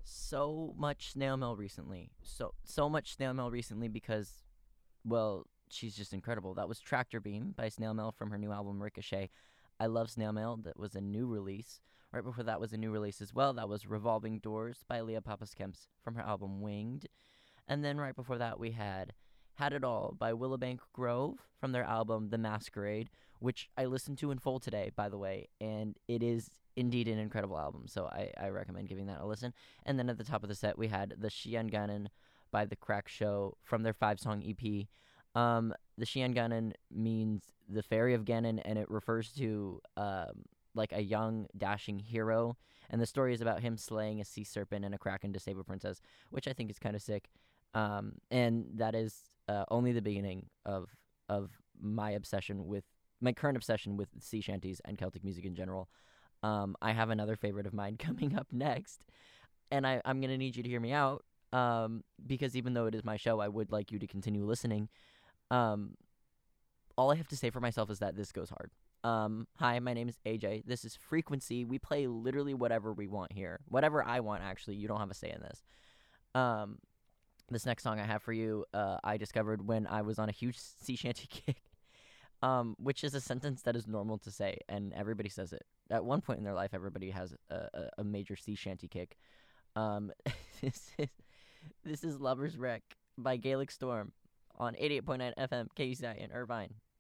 So much snail mail recently. So much snail mail recently because, well, she's just incredible. That was Tractor Beam by Snail Mail from her new album Ricochet. I love Snail Mail. That was a new release. Right before that was a new release as well. That was Revolving Doors by Leah Papaskemps from her album Winged. And then right before that we had It All by Willowbank Grove from their album The Masquerade, which I listened to in full today, by the way, and it is indeed an incredible album. So I recommend giving that a listen. And then at the top of the set we had the Shianganan by The Crack Show from their 5-song EP. The Shianganan means the Fairy of Ganon, and it refers to like a young dashing hero. And the story is about him slaying a sea serpent and a kraken to save a princess, which I think is kind of sick. And that is only the beginning of my obsession with my current obsession with sea shanties and Celtic music in general. I have another favorite of mine coming up next, and I'm gonna need you to hear me out. Because even though it is my show, I would like you to continue listening. Um, all I have to say for myself is that this goes hard. Hi, my name is AJ. This is Frequency. We play literally whatever we want here. Whatever I want, actually. You don't have a say in this. Um, this next song I have for you, I discovered when I was on a huge sea shanty kick, which is a sentence that is normal to say, and everybody says it. At one point in their life, everybody has a major sea shanty kick. Um, this is this is Lover's Wreck by Gaelic Storm on 88.9 FM KUCI in Irvine.